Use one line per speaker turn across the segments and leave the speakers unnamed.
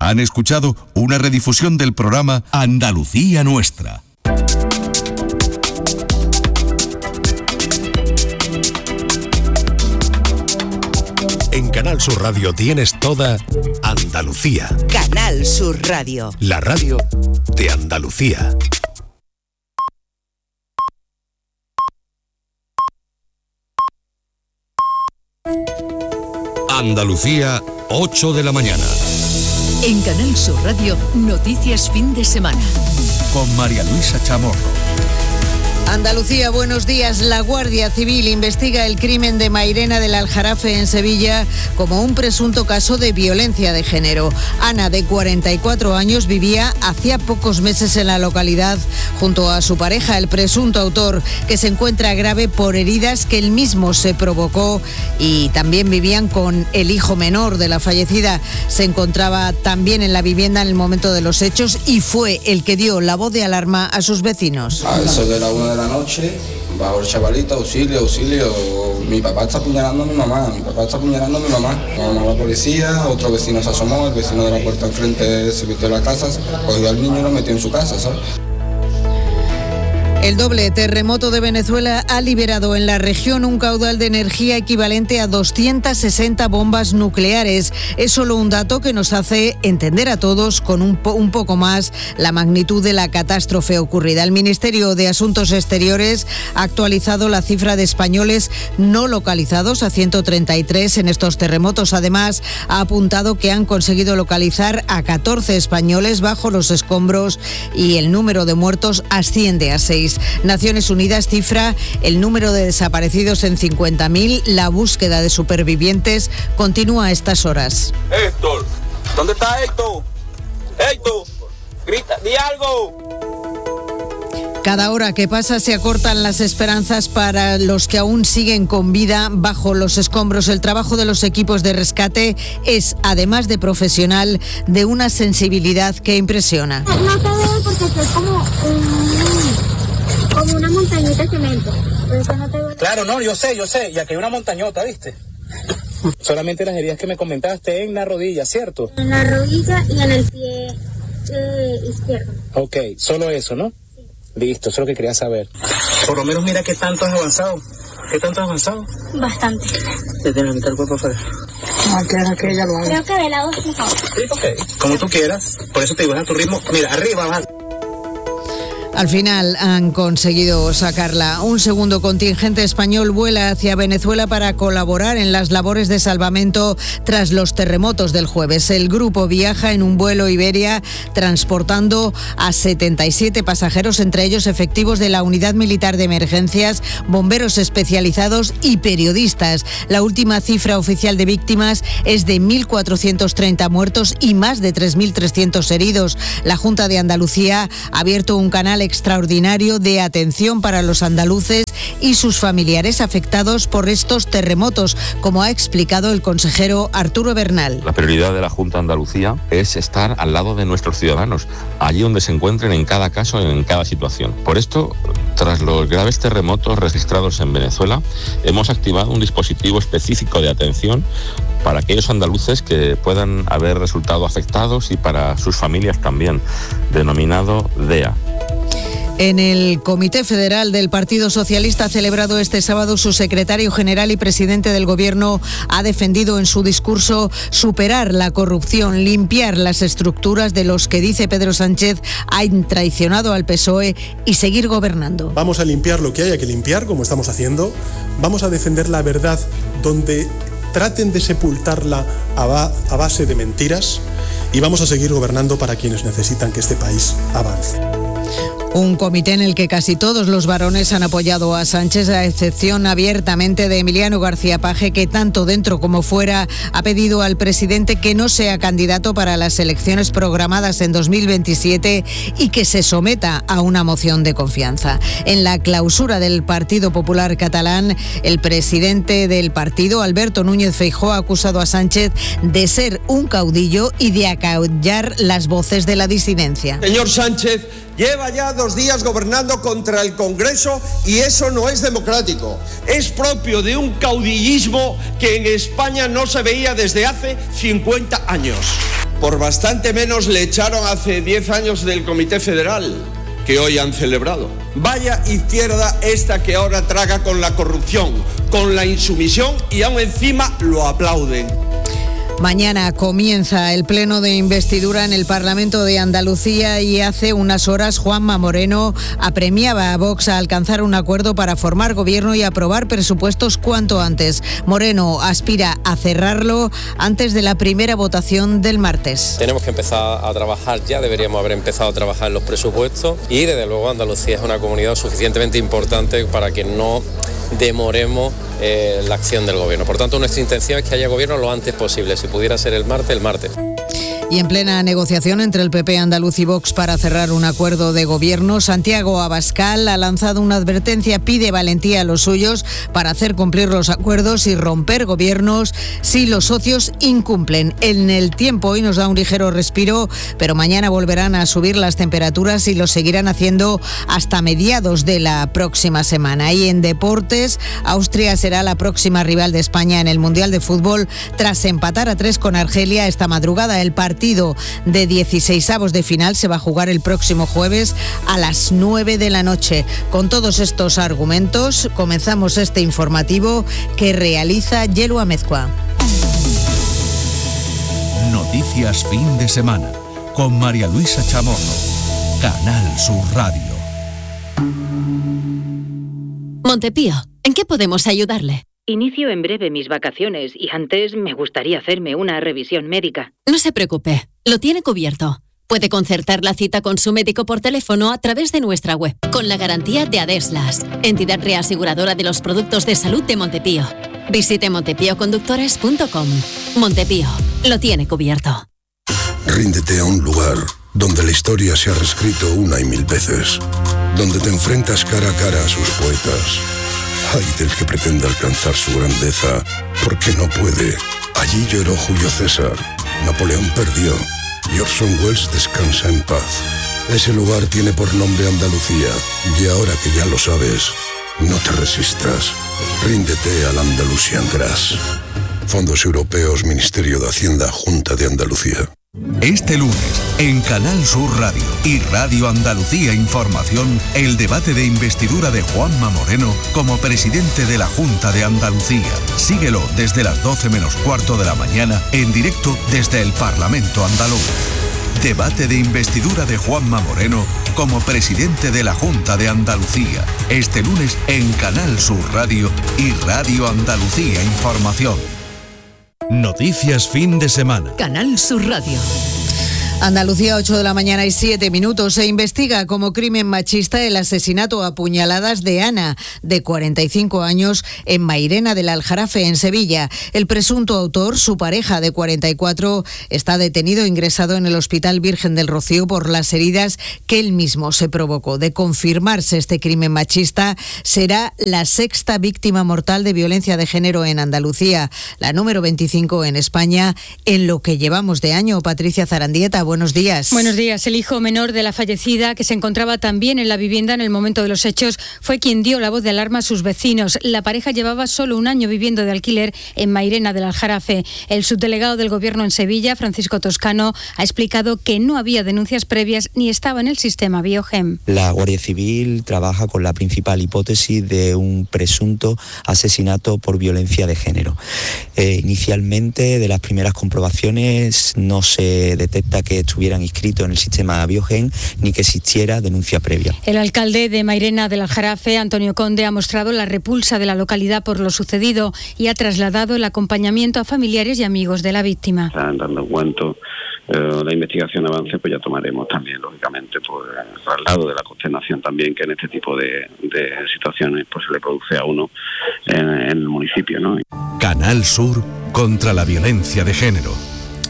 Han escuchado una redifusión del programa Andalucía Nuestra.
En Canal Sur Radio tienes toda Andalucía.
Canal Sur Radio.
La radio de Andalucía. Andalucía, 8 de la mañana.
En Canal Sur Radio, noticias fin de semana.
Con María Luisa Chamorro.
Andalucía, buenos días. La Guardia Civil investiga el crimen de Mairena del Aljarafe en Sevilla como un presunto caso de violencia de género. Ana, de 44 años, vivía hacía pocos meses en la localidad junto a su pareja, el presunto autor, que se encuentra grave por heridas que él mismo se provocó, y también vivían con el hijo menor de la fallecida. Se encontraba también en la vivienda en el momento de los hechos y fue el que dio la voz de alarma a sus vecinos.
A eso de la 1 de la noche, bajo el chavalito, auxilio, mi papá está apuñalando a mi mamá, Llamó a la policía, otro vecino se asomó, el vecino de la puerta enfrente se metió en la casa, cogió al niño y lo metió en su casa, ¿sabes?
El doble terremoto de Venezuela ha liberado en la región un caudal de energía equivalente a 260 bombas nucleares. Es solo un dato que nos hace entender a todos con un poco más la magnitud de la catástrofe ocurrida. El Ministerio de Asuntos Exteriores ha actualizado la cifra de españoles no localizados a 133 en estos terremotos. Además, ha apuntado que han conseguido localizar a 14 españoles bajo los escombros y el número de muertos asciende a 6. Naciones Unidas cifra el número de desaparecidos en 50.000. La búsqueda de supervivientes continúa a estas horas.
Héctor, ¿dónde está Héctor? Héctor, grita, di algo.
Cada hora que pasa se acortan las esperanzas para los que aún siguen con vida bajo los escombros. El trabajo de los equipos de rescate es, además de profesional, de una sensibilidad que impresiona.
No te veo porque es como una montañita de cemento. Por eso no te veo.
Claro, no, yo sé, y aquí hay una montañota, ¿viste? Solamente las heridas que me comentaste en la rodilla, ¿cierto?
En la rodilla y en el pie izquierdo.
Ok, solo eso, ¿no?
Sí.
Listo, eso es lo que quería saber. Por lo menos mira qué tanto has avanzado. ¿Qué tanto has avanzado?
Bastante.
Desde la mitad del cuerpo afuera.
No, quiero que ella lo haga. Creo que de lado sí.
Sí, ok. Como tú quieras. Por eso te digo, es a tu ritmo. Mira, arriba, abajo.
Al final han conseguido sacarla. Un segundo contingente español vuela hacia Venezuela para colaborar en las labores de salvamento tras los terremotos del jueves. El grupo viaja en un vuelo Iberia transportando a 77 pasajeros, entre ellos efectivos de la Unidad Militar de Emergencias, bomberos especializados y periodistas. La última cifra oficial de víctimas es de 1.430 muertos y más de 3.300 heridos. La Junta de Andalucía ha abierto un canal extraordinario de atención para los andaluces y sus familiares afectados por estos terremotos, como ha explicado el consejero Arturo Bernal.
La prioridad de la Junta de Andalucía es estar al lado de nuestros ciudadanos, allí donde se encuentren en cada caso, en cada situación. Por esto, tras los graves terremotos registrados en Venezuela, hemos activado un dispositivo específico de atención para aquellos andaluces que puedan haber resultado afectados y para sus familias también, denominado DEA.
En el Comité Federal del Partido Socialista celebrado este sábado, su secretario general y presidente del Gobierno ha defendido en su discurso superar la corrupción, limpiar las estructuras de los que, dice Pedro Sánchez, han traicionado al PSOE y seguir gobernando.
Vamos a limpiar lo que haya que limpiar, como estamos haciendo. Vamos a defender la verdad donde traten de sepultarla a base de mentiras, y vamos a seguir gobernando para quienes necesitan que este país avance.
Un comité en el que casi todos los varones han apoyado a Sánchez, a excepción abiertamente de Emiliano García Paje, que tanto dentro como fuera ha pedido al presidente que no sea candidato para las elecciones programadas en 2027 y que se someta a una moción de confianza. En la clausura del Partido Popular Catalán, el presidente del partido, Alberto Núñez Feijóo, ha acusado a Sánchez de ser un caudillo y de acallar las voces de la disidencia.
Señor Sánchez, lleva ya 2 días gobernando contra el Congreso y eso no es democrático. Es propio de un caudillismo que en España no se veía desde hace 50 años. Por bastante menos le echaron hace 10 años del Comité Federal, que hoy han celebrado. Vaya izquierda esta que ahora traga con la corrupción, con la insumisión y aún encima lo aplauden.
Mañana comienza el pleno de investidura en el Parlamento de Andalucía y hace unas horas Juanma Moreno apremiaba a Vox a alcanzar un acuerdo para formar gobierno y aprobar presupuestos cuanto antes. Moreno aspira a cerrarlo antes de la primera votación del martes.
Tenemos que empezar a trabajar ya, deberíamos haber empezado a trabajar en los presupuestos y desde luego Andalucía es una comunidad suficientemente importante para que no demoremos la acción del gobierno. Por tanto, nuestra intención es que haya gobierno lo antes posible. Si pudiera ser el martes, el martes.
Y en plena negociación entre el PP andaluz y Vox para cerrar un acuerdo de gobierno, Santiago Abascal ha lanzado una advertencia, pide valentía a los suyos para hacer cumplir los acuerdos y romper gobiernos si los socios incumplen. En el tiempo hoy nos da un ligero respiro, pero mañana volverán a subir las temperaturas y lo seguirán haciendo hasta mediados de la próxima semana. Y en deportes, Austria será la próxima rival de España en el Mundial de Fútbol tras empatar a 3 con Argelia esta madrugada. El partido de 16avos de final se va a jugar el próximo jueves a las 9 de la noche. Con todos estos argumentos comenzamos este informativo que realiza Yelu Amezcua.
Noticias fin de semana con María Luisa Chamorro, Canal Sur Radio.
Montepío, ¿en qué podemos ayudarle?
Inicio en breve mis vacaciones y antes me gustaría hacerme una revisión médica.
No se preocupe, lo tiene cubierto. Puede concertar la cita con su médico por teléfono a través de nuestra web, con la garantía de Adeslas, entidad reaseguradora de los productos de salud de Montepío. Visite montepíoconductores.com. Montepío, lo tiene cubierto.
Ríndete a un lugar donde la historia se ha reescrito una y mil veces, donde te enfrentas cara a cara a sus poetas. Ay del que pretenda alcanzar su grandeza, porque no puede. Allí lloró Julio César, Napoleón perdió y Orson Welles descansa en paz. Ese lugar tiene por nombre Andalucía, y ahora que ya lo sabes, no te resistas. Ríndete al Andalusian Grass. Fondos Europeos, Ministerio de Hacienda, Junta de Andalucía.
Este lunes, en Canal Sur Radio y Radio Andalucía Información, el debate de investidura de Juanma Moreno como presidente de la Junta de Andalucía. Síguelo desde las 12 menos cuarto de la mañana, en directo desde el Parlamento andaluz. Debate de investidura de Juanma Moreno como presidente de la Junta de Andalucía. Este lunes en Canal Sur Radio y Radio Andalucía Información. Noticias fin de semana.
Canal Sur Radio.
Andalucía, 8 de la mañana y 7 minutos. Se investiga como crimen machista el asesinato a puñaladas de Ana, de 45 años, en Mairena del Aljarafe, en Sevilla. El presunto autor, su pareja de 44, está detenido e ingresado en el Hospital Virgen del Rocío por las heridas que él mismo se provocó. De confirmarse este crimen machista, será la 6ª víctima mortal de violencia de género en Andalucía, la número 25 en España, en lo que llevamos de año. Patricia Zarandieta, buenos días.
Buenos días. El hijo menor de la fallecida, que se encontraba también en la vivienda en el momento de los hechos, fue quien dio la voz de alarma a sus vecinos. La pareja llevaba solo un año viviendo de alquiler en Mairena del Aljarafe. El subdelegado del Gobierno en Sevilla, Francisco Toscano, ha explicado que no había denuncias previas ni estaba en el sistema Biogem.
La Guardia Civil trabaja con la principal hipótesis de un presunto asesinato por violencia de género. Inicialmente, de las primeras comprobaciones, no se detecta que estuvieran inscritos en el sistema Biogen ni que existiera denuncia previa.
El alcalde de Mairena del Aljarafe, Antonio Conde, ha mostrado la repulsa de la localidad por lo sucedido y ha trasladado el acompañamiento a familiares y amigos de la víctima.
Están dando cuenta. La investigación avance, pues ya tomaremos también, lógicamente, pues al lado de la consternación también que en este tipo de situaciones pues se le produce a uno en el municipio, ¿no?
Canal Sur contra la violencia de género.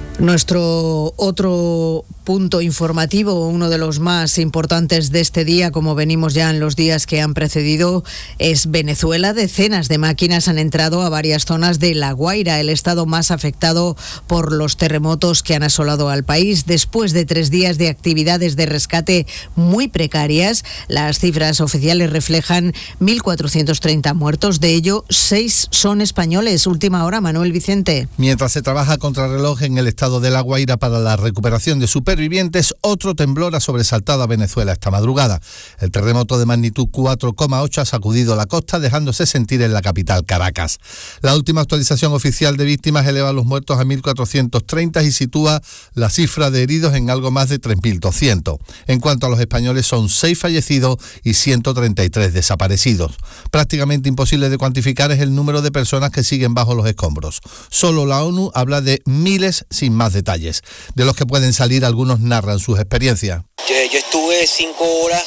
Nuestro otro punto informativo, uno de los más importantes de este día, como venimos ya en los días que han precedido, es Venezuela. Decenas de máquinas han entrado a varias zonas de La Guaira, el estado más afectado por los terremotos que han asolado al país. Después de 3 días de actividades de rescate muy precarias, las cifras oficiales reflejan 1.430 muertos, de ello 6 son españoles. Última hora, Manuel Vicente.
Mientras se trabaja a contrarreloj en el estado de La Guaira para la recuperación de supervivientes, otro temblor ha sobresaltado a Venezuela esta madrugada. El terremoto de magnitud 4,8 ha sacudido la costa, dejándose sentir en la capital, Caracas. La última actualización oficial de víctimas eleva los muertos a 1.430 y sitúa la cifra de heridos en algo más de 3.200. En cuanto a los españoles, son 6 fallecidos y 133 desaparecidos. Prácticamente imposible de cuantificar es el número de personas que siguen bajo los escombros. Solo la ONU habla de miles sin más detalles. De los que pueden salir, algunos narran sus experiencias.
Yo estuve 5 horas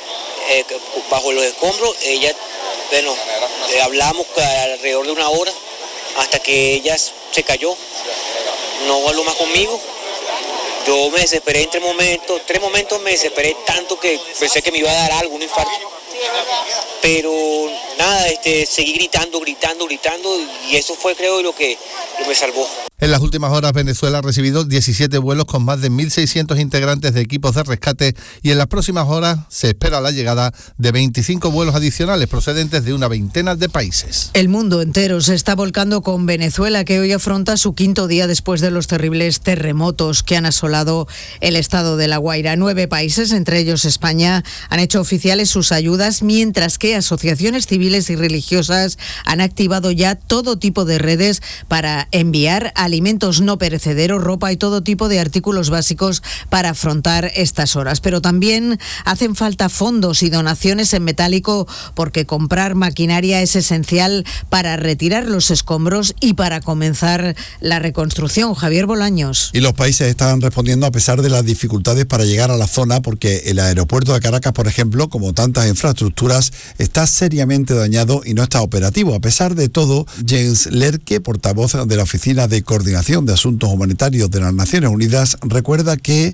bajo los escombros. Hablamos alrededor de 1 hora hasta que ella se cayó. No habló más conmigo. Yo me desesperé en 3 momentos me desesperé tanto que pensé que me iba a dar algo, un infarto. Pero nada, seguí gritando y eso fue, creo, lo que me salvó.
En las últimas horas, Venezuela ha recibido 17 vuelos con más de 1.600 integrantes de equipos de rescate y en las próximas horas se espera la llegada de 25 vuelos adicionales procedentes de una veintena de países.
El mundo entero se está volcando con Venezuela, que hoy afronta su 5.º día después de los terribles terremotos que han asolado el estado de La Guaira. 9 países, entre ellos España, han hecho oficiales sus ayudas, mientras que asociaciones civiles y religiosas han activado ya todo tipo de redes para enviar alimentos no perecederos, ropa y todo tipo de artículos básicos para afrontar estas horas. Pero también hacen falta fondos y donaciones en metálico, porque comprar maquinaria es esencial para retirar los escombros y para comenzar la reconstrucción. Javier Bolaños.
Y los países están respondiendo a pesar de las dificultades para llegar a la zona, porque el aeropuerto de Caracas, por ejemplo, como tantas infraestructuras, está seriamente dañado y no está operativo. A pesar de todo, Jens Lerke, portavoz de la Oficina de Coordinación de Asuntos Humanitarios de las Naciones Unidas, recuerda que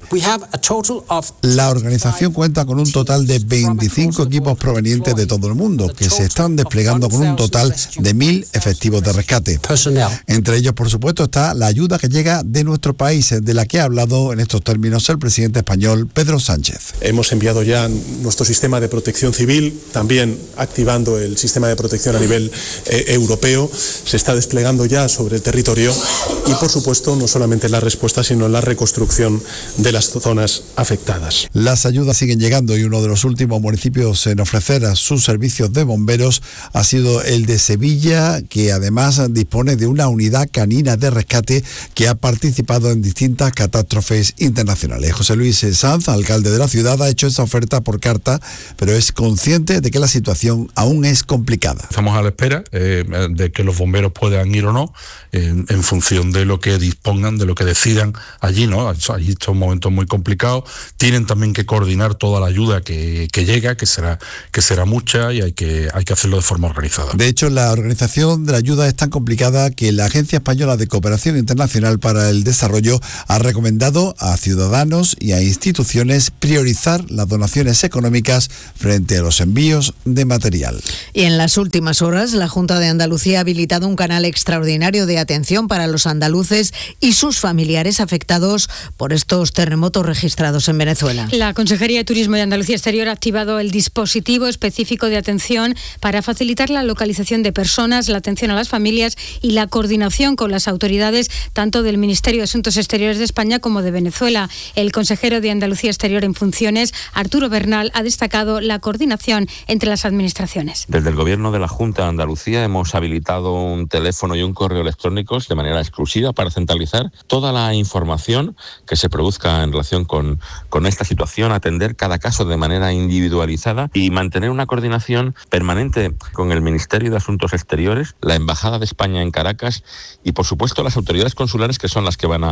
la organización cuenta con un total de 25 equipos provenientes de todo el mundo, que se están desplegando con un total de 1.000 efectivos de rescate. Entre ellos, por supuesto, está la ayuda que llega de nuestro país, de la que ha hablado en estos términos el presidente español, Pedro Sánchez.
Hemos enviado ya nuestro sistema de protección civil, también activando el sistema de protección a nivel europeo. Se está desplegando ya sobre el territorio y, por supuesto, no solamente la respuesta, sino la reconstrucción de las zonas afectadas.
Las ayudas siguen llegando y uno de los últimos municipios en ofrecer a sus servicios de bomberos ha sido el de Sevilla, que además dispone de una unidad canina de rescate que ha participado en distintas catástrofes internacionales. José Luis Sanz, alcalde de la ciudad, ha hecho esa oferta por carta, pero es consciente de que la situación aún es complicada.
Estamos a la espera de que los bomberos puedan ir o no, en función de lo que dispongan, de lo que decidan allí, ¿no? Allí son momentos muy complicados. Tienen también que coordinar toda la ayuda que llega, que será mucha, y hay que hacerlo de forma organizada.
De hecho, la organización de la ayuda es tan complicada que la Agencia Española de Cooperación Internacional para el Desarrollo ha recomendado a ciudadanos y a instituciones priorizar las donaciones económicas frente a los envíos de material.
Y en las últimas horas, la Junta de Andalucía ha habilitado un canal extraordinario de atención para los andaluces y sus familiares afectados por estos terremotos registrados en Venezuela.
La Consejería de Turismo de Andalucía Exterior ha activado el dispositivo específico de atención para facilitar la localización de personas, la atención a las familias y la coordinación con las autoridades tanto del Ministerio de Asuntos Exteriores de España como de Venezuela. El consejero de Andalucía Exterior en funciones, Arturo Bernal, ha destacado la coordinación entre las administraciones.
Desde el Gobierno de la Junta de Andalucía hemos habilitado un teléfono y un correo electrónicos de manera exclusiva para centralizar toda la información que se produzca en relación con esta situación, atender cada caso de manera individualizada y mantener una coordinación permanente con el Ministerio de Asuntos Exteriores, la Embajada de España en Caracas y, por supuesto, las autoridades consulares, que son las que van a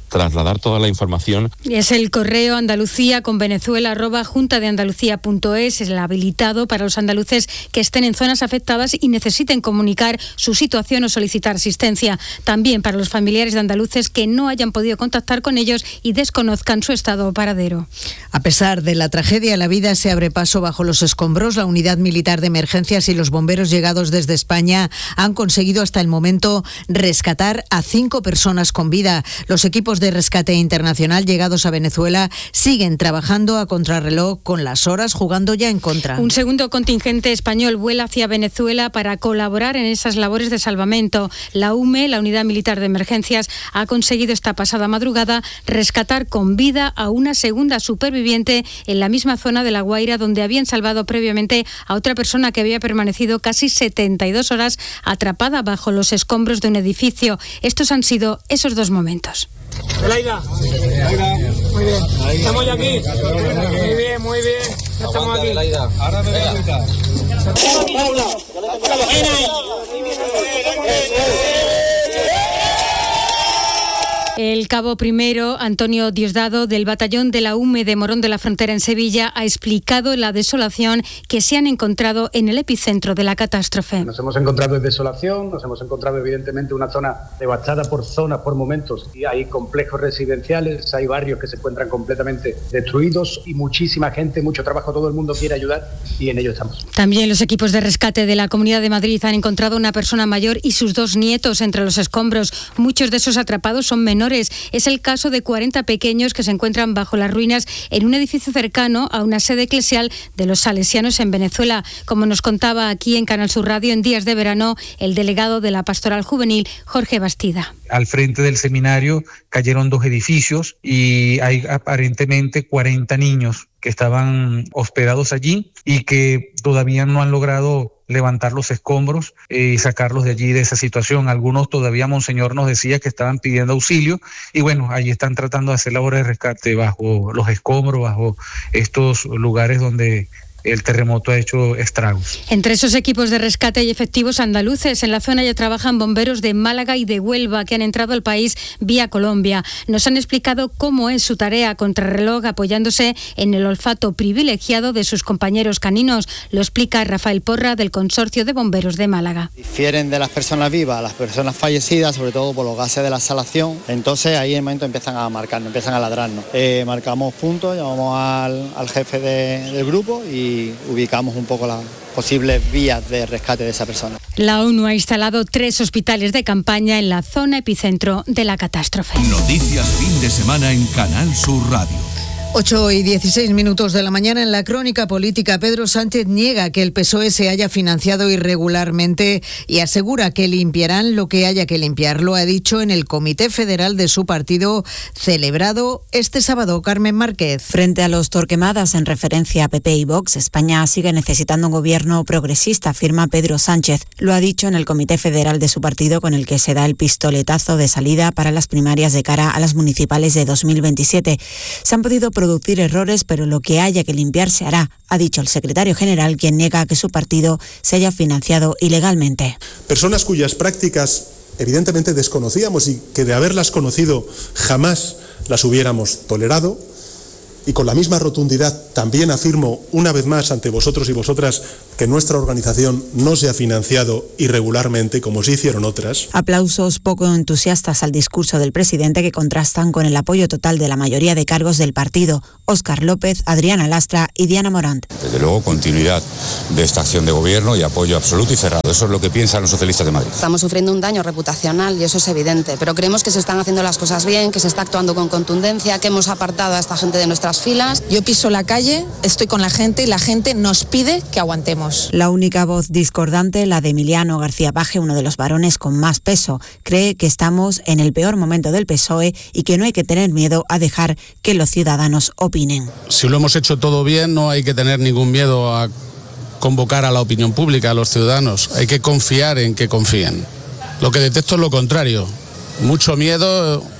trasladar toda la información.
Es el correo andalucía@juntadeandalucía.es, es el habilitado para los andaluces que estén en zonas afectadas y necesiten comunicar su situación o solicitar asistencia. También para los familiares de andaluces que no hayan podido contactar con ellos y desconozcan su estado o paradero.
A pesar de la tragedia, la vida se abre paso bajo los escombros. La Unidad Militar de Emergencias y los bomberos llegados desde España han conseguido hasta el momento rescatar a 5 personas con vida. Los equipos de rescate internacional llegados a Venezuela siguen trabajando a contrarreloj con las horas jugando ya en contra.
Un segundo contingente español vuela hacia Venezuela para colaborar en esas labores de salvamento. La UME, la Unidad Militar de Emergencias, ha conseguido esta pasada madrugada rescatar con vida a una segunda superviviente en la misma zona de La Guaira, donde habían salvado previamente a otra persona que había permanecido casi 72 horas atrapada bajo los escombros de un edificio. Estos han sido esos 2 momentos.
Laida, muy bien. Estamos ya aquí. Muy bien. Ya estamos aquí. Ahora me voy a gritar.
El cabo primero, Antonio Diosdado, del batallón de la UME de Morón de la Frontera en Sevilla, ha explicado la desolación que se han encontrado en el epicentro de la catástrofe.
Nos hemos encontrado en desolación, nos hemos encontrado evidentemente una zona devastada por zonas, por momentos, y hay complejos residenciales, hay barrios que se encuentran completamente destruidos y muchísima gente, mucho trabajo, todo el mundo quiere ayudar y en ello estamos.
También los equipos de rescate de la Comunidad de Madrid han encontrado una persona mayor y sus 2 nietos entre los escombros. Muchos de esos atrapados son menores. Es el caso de 40 pequeños que se encuentran bajo las ruinas en un edificio cercano a una sede eclesial de los salesianos en Venezuela, como nos contaba aquí en Canal Sur Radio en días de verano el delegado de la Pastoral Juvenil, Jorge Bastida.
Al frente del seminario cayeron 2 edificios y hay aparentemente 40 niños que estaban hospedados allí y que todavía no han logrado levantar los escombros y sacarlos de allí, de esa situación. Algunos todavía, Monseñor nos decía que estaban pidiendo auxilio y bueno, allí están tratando de hacer labores de rescate bajo los escombros, bajo estos lugares donde el terremoto ha hecho estragos.
Entre esos equipos de rescate hay efectivos andaluces. En la zona ya trabajan bomberos de Málaga y de Huelva que han entrado al país vía Colombia. Nos han explicado cómo es su tarea a contrarreloj apoyándose en el olfato privilegiado de sus compañeros caninos. Lo explica Rafael Porra del Consorcio de Bomberos de Málaga.
Difieren de las personas vivas a las personas fallecidas, sobre todo por los gases de la exhalación. Entonces ahí en el momento empiezan a marcarnos, empiezan a ladrarnos. Marcamos puntos, llamamos al jefe del grupo y ubicamos un poco las posibles vías de rescate de esa persona.
La ONU ha instalado 3 hospitales de campaña en la zona epicentro de la catástrofe.
Noticias fin de semana en Canal Sur Radio.
8:16 de la mañana. En la crónica política, Pedro Sánchez niega que el PSOE se haya financiado irregularmente y asegura que limpiarán lo que haya que limpiar. Lo ha dicho en el Comité Federal de su partido celebrado este sábado. Carmen Márquez.
Frente a los Torquemadas en referencia a PP y Vox, España sigue necesitando un gobierno progresista, afirma Pedro Sánchez. Lo ha dicho en el Comité Federal de su partido, con el que se da el pistoletazo de salida para las primarias de cara a las municipales de 2027. Se han podido producir errores, pero lo que haya que limpiar se hará, ha dicho el secretario general, quien niega que su partido se haya financiado ilegalmente.
Personas cuyas prácticas evidentemente desconocíamos y que de haberlas conocido jamás las hubiéramos tolerado. Y con la misma rotundidad también afirmo una vez más ante vosotros y vosotras que nuestra organización no se ha financiado irregularmente como sí hicieron otras.
Aplausos poco entusiastas al discurso del presidente que contrastan con el apoyo total de la mayoría de cargos del partido: Óscar López, Adriana Lastra y Diana Morant.
Desde luego, continuidad de esta acción de gobierno y apoyo absoluto y cerrado. Eso es lo que piensan los socialistas de Madrid.
Estamos sufriendo un daño reputacional y eso es evidente, pero creemos que se están haciendo las cosas bien, que se está actuando con contundencia, que hemos apartado a esta gente de nuestras filas.
Yo piso la calle, estoy con la gente y la gente nos pide que aguantemos.
La única voz discordante, la de Emiliano García Paje, uno de los varones con más peso. Cree que estamos en el peor momento del PSOE y que no hay que tener miedo a dejar que los ciudadanos opinen.
Si lo hemos hecho todo bien, no hay que tener ningún miedo a convocar a la opinión pública, a los ciudadanos. Hay que confiar en que confíen. Lo que detesto es lo contrario. Mucho miedo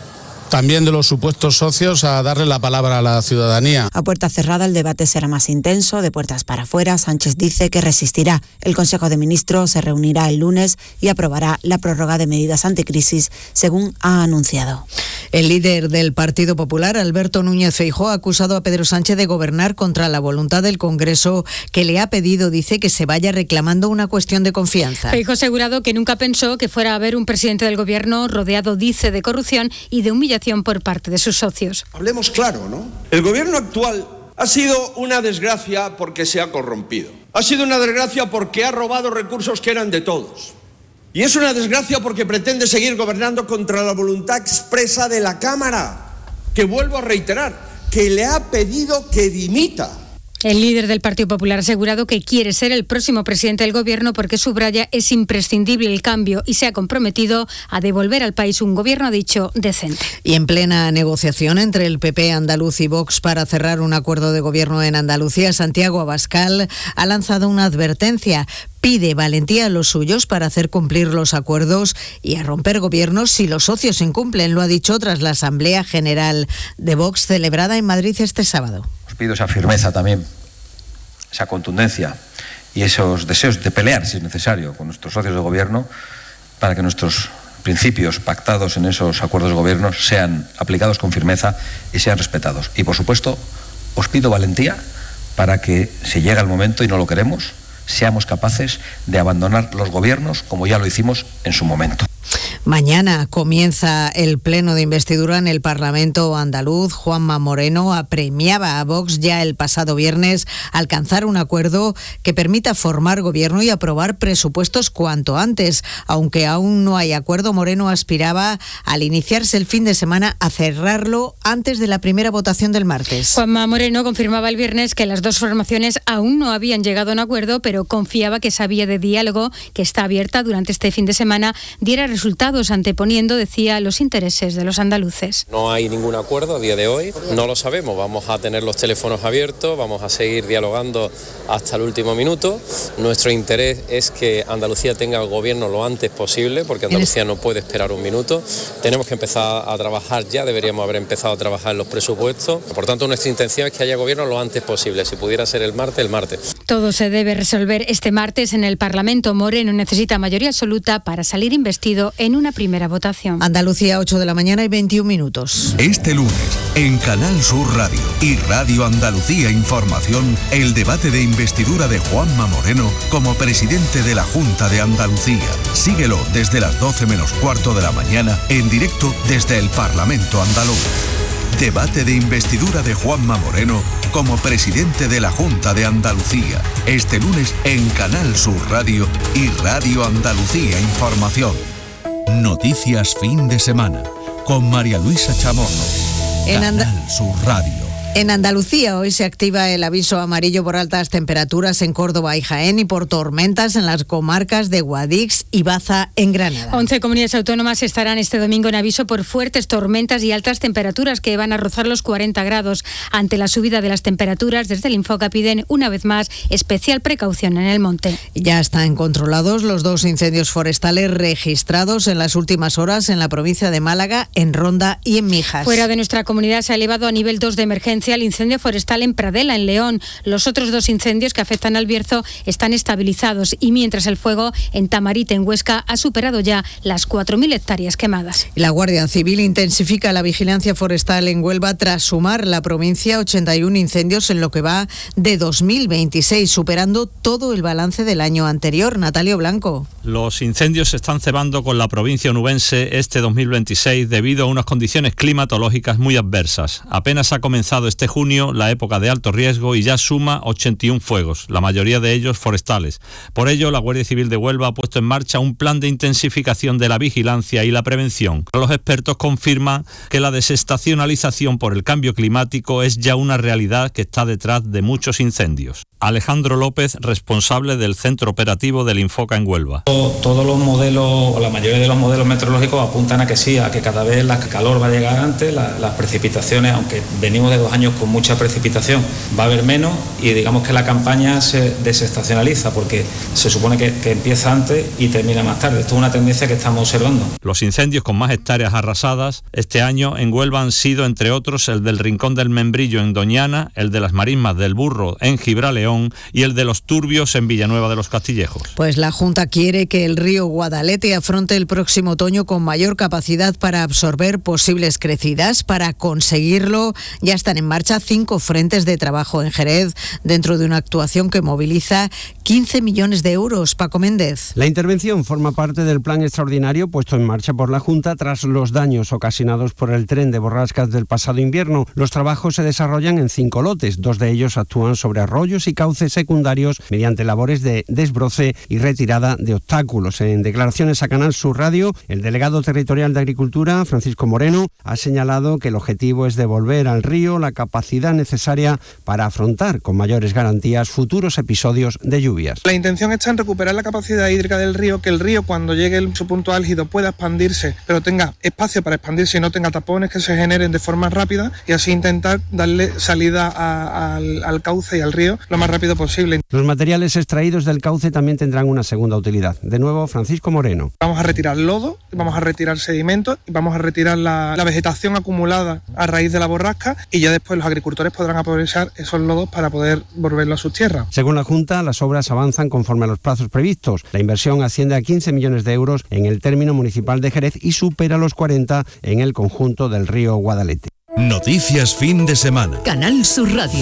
también de los supuestos socios a darle la palabra a la ciudadanía.
A puerta cerrada el debate será más intenso, de puertas para afuera. Sánchez dice que resistirá. El Consejo de Ministros se reunirá el lunes y aprobará la prórroga de medidas anticrisis, según ha anunciado.
El líder del Partido Popular, Alberto Núñez Feijóo, ha acusado a Pedro Sánchez de gobernar contra la voluntad del Congreso, que le ha pedido, dice, que se vaya reclamando una cuestión de confianza.
Feijóo ha asegurado que nunca pensó que fuera a haber un presidente del Gobierno rodeado, dice, de corrupción y de humillación por parte de sus socios.
Hablemos claro, ¿no? El gobierno actual ha sido una desgracia porque se ha corrompido. Ha sido una desgracia porque ha robado recursos que eran de todos. Y es una desgracia porque pretende seguir gobernando contra la voluntad expresa de la Cámara, que vuelvo a reiterar, que le ha pedido que dimita.
El líder del Partido Popular ha asegurado que quiere ser el próximo presidente del Gobierno porque, subraya, es imprescindible el cambio y se ha comprometido a devolver al país un gobierno, ha dicho, decente.
Y en plena negociación entre el PP andaluz y Vox para cerrar un acuerdo de gobierno en Andalucía, Santiago Abascal ha lanzado una advertencia. Pide valentía a los suyos para hacer cumplir los acuerdos y a romper gobiernos si los socios incumplen, lo ha dicho tras la Asamblea General de Vox celebrada en Madrid este sábado.
Os pido esa firmeza también, esa contundencia y esos deseos de pelear, si es necesario, con nuestros socios de gobierno para que nuestros principios pactados en esos acuerdos de gobierno sean aplicados con firmeza y sean respetados. Y, por supuesto, os pido valentía para que, si llega el momento y no lo queremos, seamos capaces de abandonar los gobiernos como ya lo hicimos en su momento.
Mañana comienza el pleno de investidura en el Parlamento andaluz. Juanma Moreno apremiaba a Vox ya el pasado viernes a alcanzar un acuerdo que permita formar gobierno y aprobar presupuestos cuanto antes. Aunque aún no hay acuerdo, Moreno aspiraba, al iniciarse el fin de semana, a cerrarlo antes de la primera votación del martes.
Juanma Moreno confirmaba el viernes que las dos formaciones aún no habían llegado a un acuerdo, pero confiaba que esa vía de diálogo, que está abierta durante este fin de semana, diera resultados, anteponiendo, decía, los intereses de los andaluces.
No hay ningún acuerdo a día de hoy, no lo sabemos, vamos a tener los teléfonos abiertos, vamos a seguir dialogando hasta el último minuto. Nuestro interés es que Andalucía tenga el gobierno lo antes posible, porque Andalucía no puede esperar un minuto. Tenemos que empezar a trabajar ya, deberíamos haber empezado a trabajar en los presupuestos. Por tanto, nuestra intención es que haya gobierno lo antes posible, si pudiera ser el martes, el martes.
Todo se debe resolver este martes en el Parlamento. Moreno necesita mayoría absoluta para salir investido en una primera votación.
Andalucía, 8 de la mañana y 21 minutos.
Este lunes, en Canal Sur Radio y Radio Andalucía Información, el debate de investidura de Juanma Moreno como presidente de la Junta de Andalucía. Síguelo desde las 12 menos cuarto de la mañana, en directo desde el Parlamento andaluz. Debate de investidura de Juanma Moreno como presidente de la Junta de Andalucía. Este lunes en Canal Sur Radio y Radio Andalucía Información. Noticias fin de semana con María Luisa Chamorro. Canal Sur Radio.
En Andalucía hoy se activa el aviso amarillo por altas temperaturas en Córdoba y Jaén y por tormentas en las comarcas de Guadix y Baza en Granada.
11 comunidades autónomas estarán este domingo en aviso por fuertes tormentas y altas temperaturas que van a rozar los 40 grados. Ante la subida de las temperaturas, desde el Infoca piden una vez más especial precaución en el monte.
Ya están controlados los 2 incendios forestales registrados en las últimas horas en la provincia de Málaga, en Ronda y en Mijas.
Fuera de nuestra comunidad se ha elevado a nivel 2 de emergencia el incendio forestal en Pradela, en León. Los otros 2 incendios que afectan al Bierzo están estabilizados y mientras el fuego en Tamarite, en Huesca, ha superado ya las 4.000 hectáreas quemadas.
La Guardia Civil intensifica la vigilancia forestal en Huelva tras sumar la provincia 81 incendios en lo que va de 2026, superando todo el balance del año anterior. Natalio Blanco.
Los incendios se están cebando con la provincia onubense este 2026 debido a unas condiciones climatológicas muy adversas. Apenas ha comenzado este junio la época de alto riesgo y ya suma 81 fuegos, la mayoría de ellos forestales. Por ello, la Guardia Civil de Huelva ha puesto en marcha un plan de intensificación de la vigilancia y la prevención. Los expertos confirman que la desestacionalización por el cambio climático es ya una realidad que está detrás de muchos incendios. Alejandro López, responsable del centro operativo del Infoca en Huelva.
Todos los modelos, o la mayoría de los modelos meteorológicos apuntan a que sí, a que cada vez la calor va a llegar antes, las precipitaciones, aunque venimos de 2 años con mucha precipitación, va a haber menos, y digamos que la campaña se desestacionaliza porque se supone que empieza antes y termina más tarde. Esto es una tendencia que estamos observando.
Los incendios con más hectáreas arrasadas este año en Huelva han sido, entre otros, el del Rincón del Membrillo en Doñana, el de las Marismas del Burro en Gibraleón y el de los Turbios en Villanueva de los Castillejos.
Pues la Junta quiere que el río Guadalete afronte el próximo otoño con mayor capacidad para absorber posibles crecidas. Para conseguirlo ya están en marcha 5 frentes de trabajo en Jerez, dentro de una actuación que moviliza 15 millones de euros. Paco Méndez.
La intervención forma parte del plan extraordinario puesto en marcha por la Junta tras los daños ocasionados por el tren de borrascas del pasado invierno. Los trabajos se desarrollan en 5 lotes, 2 de ellos actúan sobre arroyos y cauces secundarios mediante labores de desbroce y retirada de obstáculos. En declaraciones a Canal Sur Radio, el delegado territorial de Agricultura, Francisco Moreno, ha señalado que el objetivo es devolver al río la capacidad necesaria para afrontar con mayores garantías futuros episodios de lluvias.
La intención está en recuperar la capacidad hídrica del río, que el río cuando llegue a su punto álgido pueda expandirse, pero tenga espacio para expandirse y no tenga tapones que se generen de forma rápida, y así intentar darle salida al cauce y al río lo más rápido posible.
Los materiales extraídos del cauce también tendrán una segunda utilidad. De nuevo, Francisco Moreno.
Vamos a retirar lodo, vamos a retirar sedimentos y vamos a retirar la vegetación acumulada a raíz de la borrasca, y ya después los agricultores podrán aprovechar esos lodos para poder volverlo a sus tierras.
Según la Junta, las obras avanzan conforme a los plazos previstos. La inversión asciende a 15 millones de euros en el término municipal de Jerez y supera los 40 en el conjunto del río Guadalete.
Noticias fin de semana.
Canal Sur Radio.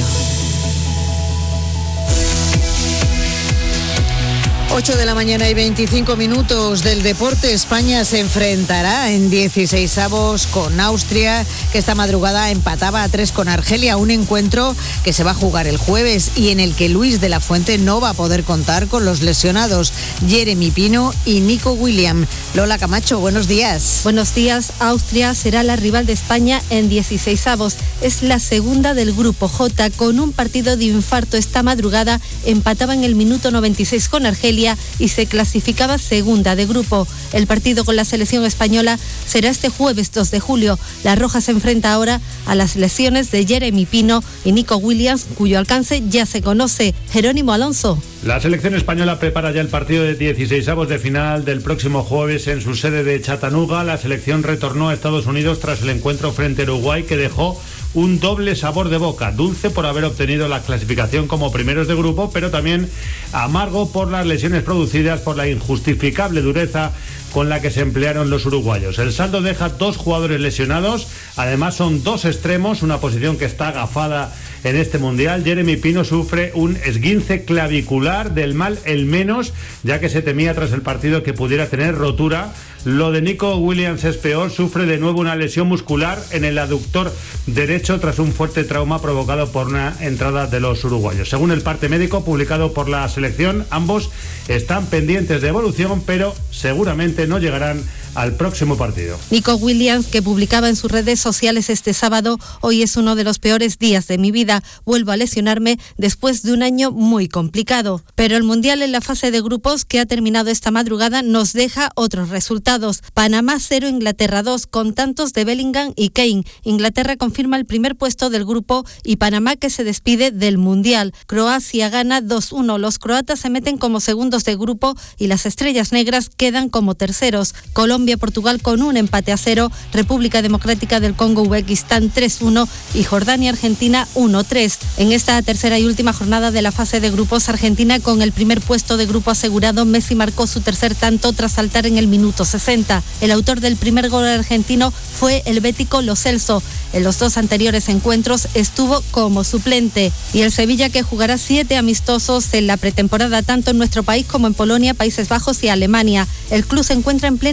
8 de la mañana y 25 minutos del deporte. España se enfrentará en 16avos con Austria, que esta madrugada empataba a 3 con Argelia, un encuentro que se va a jugar el jueves y en el que Luis de la Fuente no va a poder contar con los lesionados Jeremy Pino y Nico Williams. Lola Camacho, buenos días.
Buenos días. Austria será la rival de España en 16avos. Es la segunda del grupo J, con un partido de infarto esta madrugada. Empataba en el minuto 96 con Argelia y se clasificaba segunda de grupo. El partido con la selección española será este jueves 2 de julio. La Roja se enfrenta ahora a las lesiones de Jeremy Pino y Nico Williams, cuyo alcance ya se conoce. Jerónimo Alonso.
La selección española prepara ya el partido de 16avos de final del próximo jueves en su sede de Chattanooga. La selección retornó a Estados Unidos tras el encuentro frente a Uruguay, que dejó un doble sabor de boca: dulce por haber obtenido la clasificación como primeros de grupo, pero también amargo por las lesiones producidas por la injustificable dureza con la que se emplearon los uruguayos. El saldo deja 2 jugadores lesionados, además son 2 extremos, una posición que está agafada en este mundial. Jeremy Pino sufre un esguince clavicular, del mal el menos, ya que se temía tras el partido que pudiera tener rotura. Lo de Nico Williams es peor, sufre de nuevo una lesión muscular en el aductor derecho tras un fuerte trauma provocado por una entrada de los uruguayos. Según el parte médico publicado por la selección, ambos están pendientes de evolución, pero seguramente no llegarán al próximo partido.
Nico Williams, que publicaba en sus redes sociales este sábado: hoy es uno de los peores días de mi vida, vuelvo a lesionarme después de un año muy complicado. Pero el Mundial en la fase de grupos, que ha terminado esta madrugada, nos deja otros resultados. Panamá 0, Inglaterra 2, con tantos de Bellingham y Kane. Inglaterra confirma el primer puesto del grupo y Panamá, que se despide del Mundial. Croacia gana 2-1. Los croatas se meten como segundos de grupo y las estrellas negras quedan como terceros. Colombia-Portugal con un empate a 0, República Democrática del Congo-Uzbekistán 3-1 y Jordania-Argentina 1-3. En esta tercera y última jornada de la fase de grupos, Argentina con el primer puesto de grupo asegurado. Messi marcó su tercer tanto tras saltar en el minuto 60. El autor del primer gol argentino fue el bético Lo Celso. En los 2 anteriores encuentros estuvo como suplente. Y el Sevilla, que jugará 7 amistosos en la pretemporada, tanto en nuestro país como en Polonia, Países Bajos y Alemania. El club se encuentra en plena campaña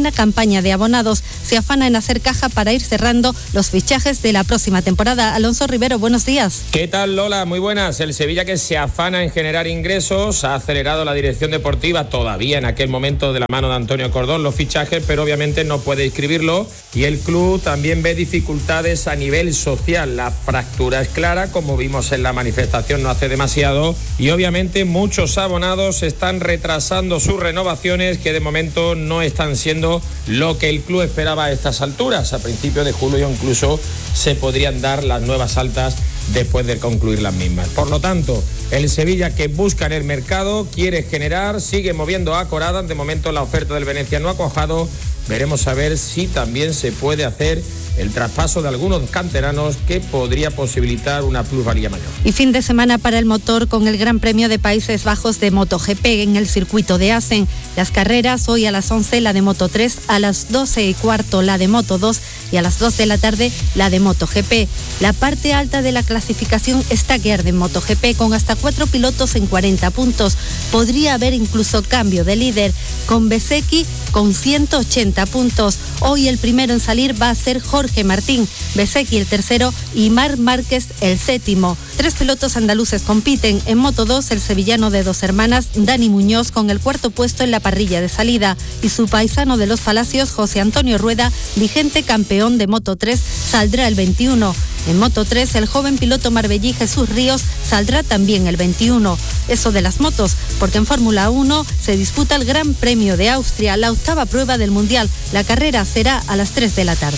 campaña de abonados. Se afana en hacer caja para ir cerrando los fichajes de la próxima temporada. Alonso Rivero, buenos días.
¿Qué tal, Lola? Muy buenas. El Sevilla, que se afana en generar ingresos, ha acelerado la dirección deportiva, todavía en aquel momento de la mano de Antonio Cordón, los fichajes, pero obviamente no puede inscribirlo, y el club también ve dificultades a nivel social. La fractura es clara, como vimos en la manifestación no hace demasiado, y obviamente muchos abonados están retrasando sus renovaciones, que de momento no están siendo lo que el club esperaba a estas alturas. A principios de julio incluso se podrían dar las nuevas altas después de concluir las mismas. Por lo tanto, el Sevilla, que busca en el mercado, quiere generar, sigue moviendo a Corada. De momento la oferta del Venezia no ha cuajado. Veremos a ver si también se puede hacer el traspaso de algunos canteranos, que podría posibilitar una plusvalía mayor.
Y fin de semana para el motor, con el Gran Premio de Países Bajos de MotoGP en el circuito de Assen. Las carreras hoy a las 11, la de Moto3, a las 12:15 la de Moto2 y a las 2 de la tarde la de MotoGP. La parte alta de la clasificación está que arde en MotoGP, con hasta 4 pilotos en 40 puntos. Podría haber incluso cambio de líder, con Bezzecchi con 180 puntos. Hoy el primero en salir va a ser Jorge Martín, Bezzecchi el tercero y Marc Márquez el séptimo. 3 pilotos andaluces compiten. En Moto2, el sevillano de Dos Hermanas, Dani Muñoz, con el cuarto puesto en la parrilla de salida, y su paisano de Los Palacios, José Antonio Rueda, vigente campeón de Moto3, saldrá el 21. En Moto3, el joven piloto marbellí Jesús Ríos saldrá también el 21. Eso de las motos, porque en Fórmula 1 se disputa el Gran Premio de Austria, la octava prueba del Mundial. La carrera será a las 3 de la tarde.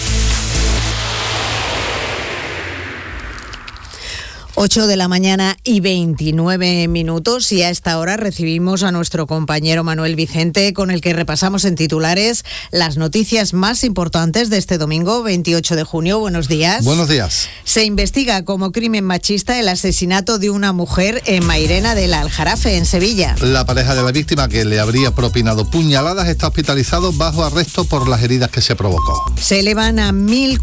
8 de la mañana y 29 minutos, y a esta hora recibimos a nuestro compañero Manuel Vicente, con el que repasamos en titulares las noticias más importantes de este domingo 28 de junio. Buenos días.
Buenos días.
Se investiga como crimen machista el asesinato de una mujer en Mairena del Aljarafe, en Sevilla.
La pareja de la víctima, que le habría propinado puñaladas, está hospitalizado bajo arresto por las heridas que se provocó.
Se elevan a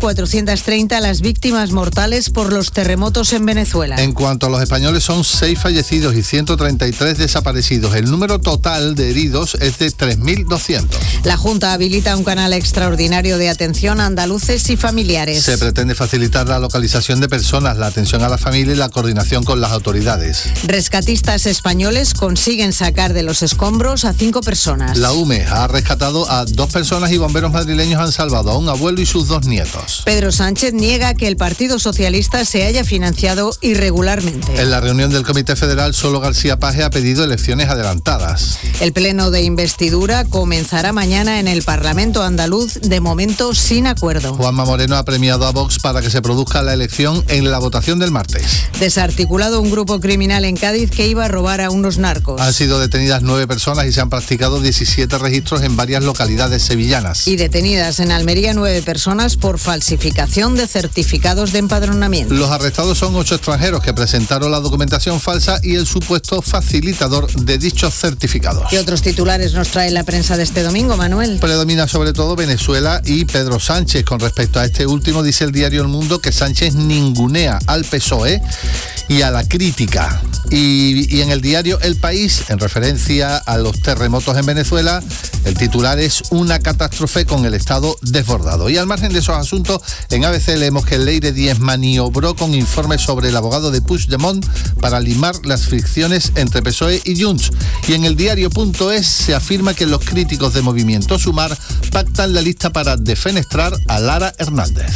1.430 las víctimas mortales por los terremotos en Venezuela.
En cuanto a los españoles, son 6 fallecidos y 133 desaparecidos. El número total de heridos es de 3.200.
La Junta habilita un canal extraordinario de atención a andaluces y familiares.
Se pretende facilitar la localización de personas, la atención a la familia y la coordinación con las autoridades.
Rescatistas españoles consiguen sacar de los escombros a 5 personas.
La UME ha rescatado a 2 personas y bomberos madrileños han salvado a un abuelo y sus 2 nietos.
Pedro Sánchez niega que el Partido Socialista se haya financiado irregularmente.
En la reunión del Comité Federal, solo García Paje ha pedido elecciones adelantadas.
El pleno de investidura comenzará mañana en el Parlamento andaluz, de momento sin acuerdo.
Juanma Moreno ha premiado a Vox para que se produzca la elección en la votación del martes.
Desarticulado un grupo criminal en Cádiz que iba a robar a unos narcos.
Han sido detenidas 9 personas y se han practicado 17 registros en varias localidades sevillanas.
Y detenidas en Almería 9 personas por falsificación de certificados de empadronamiento.
Los arrestados son 8 extranjeros que presentaron la documentación falsa y el supuesto facilitador de dichos certificados.
¿Qué otros titulares nos trae la prensa de este domingo, Manuel?
Predomina sobre todo Venezuela y Pedro Sánchez. Con respecto a este último, dice el diario El Mundo que Sánchez ningunea al PSOE y a la crítica. Y en el diario El País, en referencia a los terremotos en Venezuela, el titular es una catástrofe con el Estado desbordado. Y al margen de esos asuntos, en ABC leemos que Leire Díez maniobró con informes sobre el abogado de Puigdemont para limar las fricciones entre PSOE y Junts. Y en el diario.es se afirma que los críticos de Movimiento Sumar pactan la lista para defenestrar a Lara Hernández.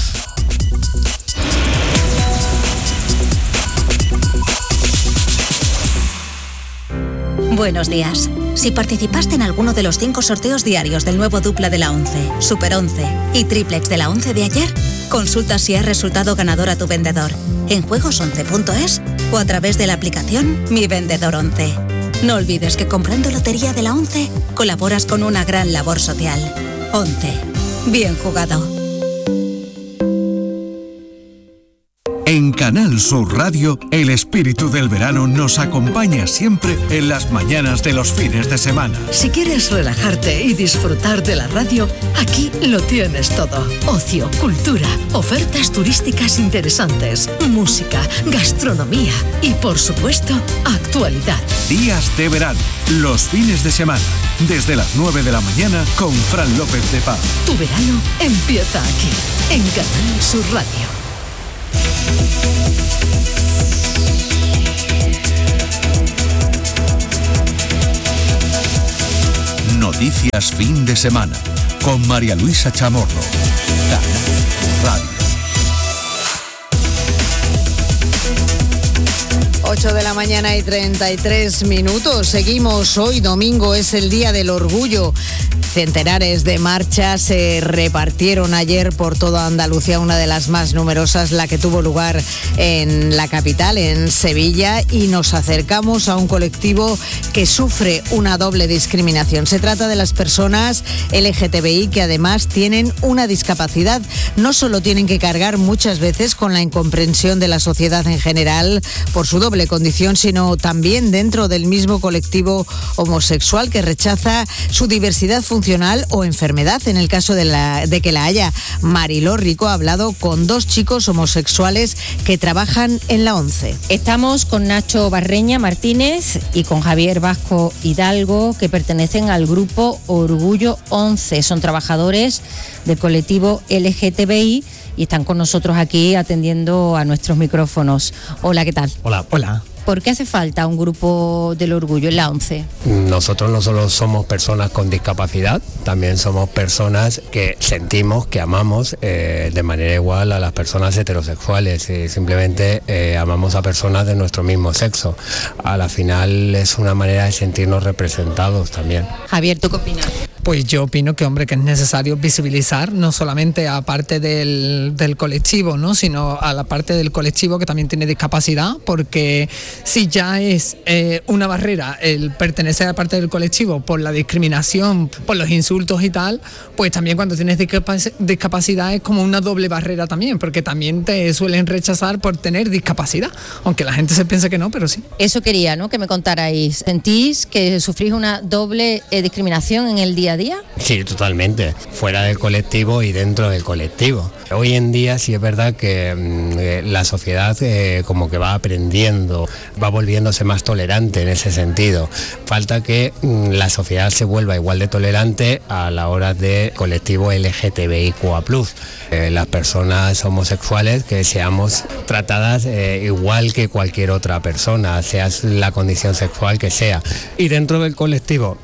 Buenos días. Si participaste en alguno de los 5 sorteos diarios del nuevo dupla de la 11, Super 11 y triplex de la 11 de ayer, consulta si has resultado ganador a tu vendedor en juegos11.es o a través de la aplicación Mi Vendedor 11. No olvides que comprando lotería de la 11 colaboras con una gran labor social. 11. Bien jugado.
En Canal Sur Radio, el espíritu del verano nos acompaña siempre en las mañanas de los fines de semana.
Si quieres relajarte y disfrutar de la radio, aquí lo tienes todo. Ocio, cultura, ofertas turísticas interesantes, música, gastronomía y, por supuesto, actualidad.
Días de verano, los fines de semana, desde las 9 de la mañana con Fran López de Paz.
Tu verano empieza aquí, en Canal Sur Radio.
Noticias fin de semana con María Luisa Chamorro. Canal Radio.
8 de la mañana y 33 minutos. Seguimos. Hoy domingo es el Día del Orgullo. Centenares de marchas se repartieron ayer por toda Andalucía, una de las más numerosas, la que tuvo lugar en la capital, en Sevilla, y nos acercamos a un colectivo que sufre una doble discriminación. Se trata de las personas LGTBI que además tienen una discapacidad. No solo tienen que cargar muchas veces con la incomprensión de la sociedad en general por su doble condición, sino también dentro del mismo colectivo homosexual que rechaza su diversidad funcional o enfermedad, en el caso de que la haya. Mariló Rico ha hablado con dos chicos homosexuales que trabajan en la ONCE.
Estamos con Nacho Barreña Martínez y con Javier Vasco Hidalgo, que pertenecen al grupo Orgullo 11. Son trabajadores del colectivo LGTBI y están con nosotros aquí atendiendo a nuestros micrófonos. Hola, ¿qué tal?
Hola. Hola.
¿Por qué hace falta un grupo del orgullo en la ONCE?
Nosotros no solo somos personas con discapacidad, también somos personas que sentimos, que amamos de manera igual a las personas heterosexuales. Simplemente amamos a personas de nuestro mismo sexo. A la final es una manera de sentirnos representados también.
Javier, ¿tú qué opinas?
Pues yo opino que, hombre, que es necesario visibilizar no solamente a parte del colectivo, ¿no?, sino a la parte del colectivo que también tiene discapacidad, porque si ya es una barrera el pertenecer a parte del colectivo por la discriminación, por los insultos y tal, pues también cuando tienes discapacidad es como una doble barrera también, porque también te suelen rechazar por tener discapacidad, aunque la gente se piensa que no, pero sí.
Eso quería, ¿no?, que me contarais. ¿Sentís que sufrís una doble discriminación en el día a día?
Sí, totalmente. Fuera del colectivo y dentro del colectivo. Hoy en día sí es verdad que la sociedad como que va aprendiendo, va volviéndose más tolerante en ese sentido. Falta que la sociedad se vuelva igual de tolerante a la hora de colectivo LGTBIQA+. Las personas homosexuales que seamos tratadas igual que cualquier otra persona, sea la condición sexual que sea. Y dentro del colectivo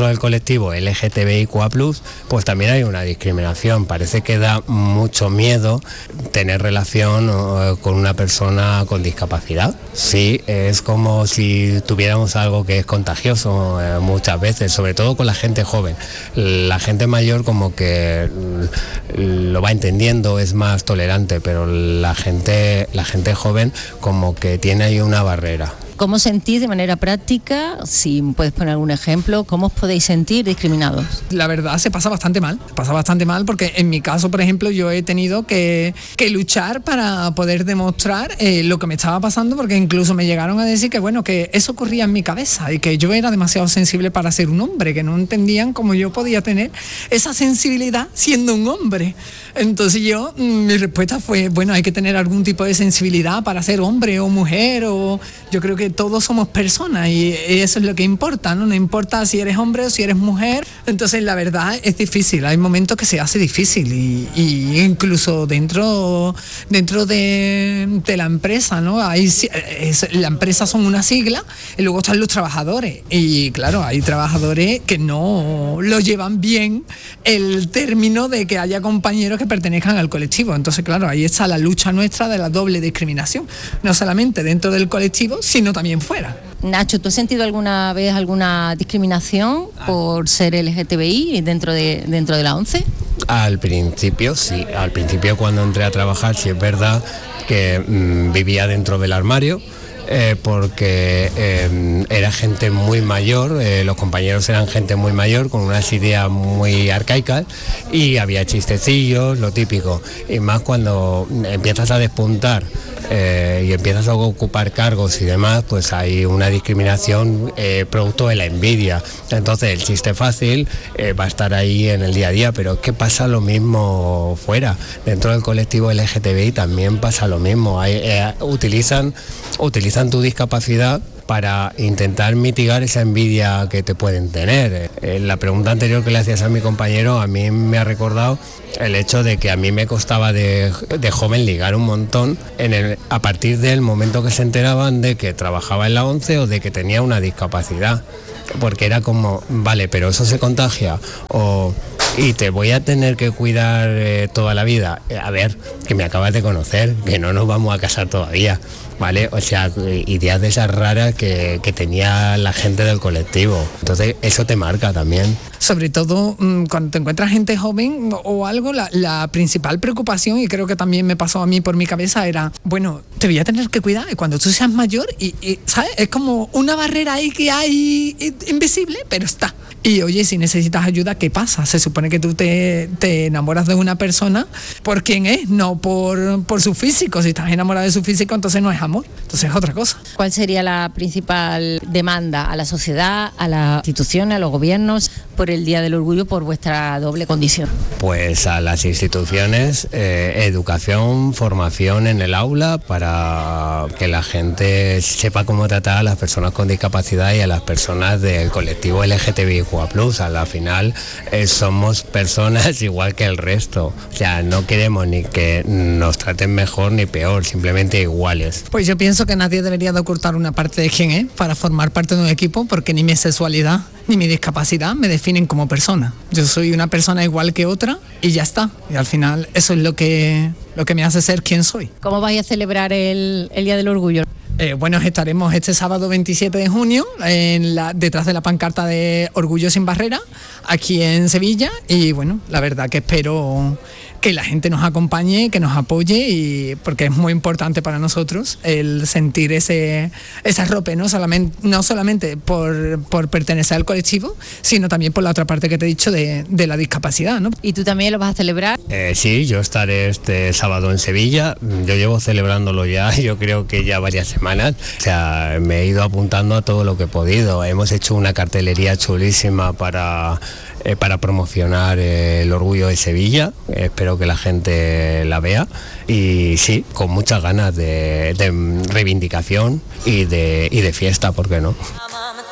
LGTBIQA+, pues también hay una discriminación. Parece que da mucho miedo tener relación con una persona con discapacidad. Sí, es como si tuviéramos algo que es contagioso muchas veces, sobre todo con la gente joven. La gente mayor como que lo va entendiendo, es más tolerante, pero la gente joven como que tiene ahí una barrera.
¿Cómo sentís de manera práctica? Si puedes poner algún ejemplo, ¿cómo os podéis sentir discriminados?
La verdad se pasa bastante mal porque en mi caso, por ejemplo, yo he tenido que luchar para poder demostrar lo que me estaba pasando, porque incluso me llegaron a decir que bueno, que eso ocurría en mi cabeza y que yo era demasiado sensible para ser un hombre, que no entendían cómo yo podía tener esa sensibilidad siendo un hombre. Entonces mi respuesta fue, bueno, hay que tener algún tipo de sensibilidad para ser hombre o mujer, o yo creo que todos somos personas y eso es lo que importa, ¿no? No importa si eres hombre o si eres mujer. Entonces la verdad es difícil, hay momentos que se hace difícil y incluso dentro de la empresa, ¿no? La empresa son una sigla y luego están los trabajadores y claro, hay trabajadores que no lo llevan bien el término de que haya compañeros que pertenezcan al colectivo. Entonces claro, ahí está la lucha nuestra de la doble discriminación, no solamente dentro del colectivo, sino también fuera.
Nacho, ¿tú has sentido alguna vez alguna discriminación por ser LGTBI dentro de la ONCE?
Al principio sí, cuando entré a trabajar sí es verdad que vivía dentro del armario porque era gente muy mayor, los compañeros eran gente muy mayor con unas ideas muy arcaicas y había chistecillos, lo típico, y más cuando empiezas a despuntar y empiezas a ocupar cargos y demás, pues hay una discriminación producto de la envidia. Entonces el chiste fácil va a estar ahí en el día a día, pero es que pasa lo mismo fuera. Dentro del colectivo LGTBI también pasa lo mismo. Utilizan tu discapacidad para intentar mitigar esa envidia que te pueden tener. La pregunta anterior que le hacías a mi compañero a mí me ha recordado el hecho de que a mí me costaba de joven ligar un montón a partir del momento que se enteraban de que trabajaba en la ONCE o de que tenía una discapacidad, porque era como, vale, pero eso se contagia y te voy a tener que cuidar toda la vida. A ver, que me acabas de conocer, que no nos vamos a casar todavía, ¿vale? O sea, ideas de esas raras que tenía la gente del colectivo. Entonces, eso te marca también.
Sobre todo cuando te encuentras gente joven o algo, la principal preocupación, y creo que también me pasó a mí por mi cabeza, era, bueno, te voy a tener que cuidar y cuando tú seas mayor, y ¿sabes? Es como una barrera ahí que hay invisible, pero está. Y oye, si necesitas ayuda, ¿qué pasa? Se supone que tú te enamoras de una persona por quién es, no por su físico. Si estás enamorado de su físico, entonces no es amor, entonces es otra cosa.
¿Cuál sería la principal demanda a la sociedad, a las instituciones, a los gobiernos por el Día del Orgullo, por vuestra doble condición?
Pues a las instituciones, educación, formación en el aula para que la gente sepa cómo tratar a las personas con discapacidad y a las personas del colectivo LGTBIQ+. A la final somos personas igual que el resto, o sea, no queremos ni que nos traten mejor ni peor, simplemente iguales.
Pues yo pienso que nadie debería de ocultar una parte de quién es para formar parte de un equipo, porque ni mi sexualidad ni mi discapacidad me definen como persona. Yo soy una persona igual que otra y ya está. Y al final eso es lo que me hace ser quien soy.
¿Cómo vais a celebrar el Día del Orgullo?
Bueno, estaremos este sábado 27 de junio detrás de la pancarta de Orgullo sin Barrera, aquí en Sevilla, y bueno, la verdad que espero que la gente nos acompañe, que nos apoye, y porque es muy importante para nosotros el sentir ese arrope, no solamente por pertenecer al colectivo, sino también por la otra parte que te he dicho de la discapacidad, ¿no?
¿Y tú también lo vas a celebrar?
Sí, yo estaré este sábado en Sevilla. Yo llevo celebrándolo ya, yo creo que ya varias semanas. O sea, me he ido apuntando a todo lo que he podido. Hemos hecho una cartelería chulísima para promocionar el Orgullo de Sevilla. Espero que la gente la vea, y sí, con muchas ganas de reivindicación y de fiesta, ¿por qué no?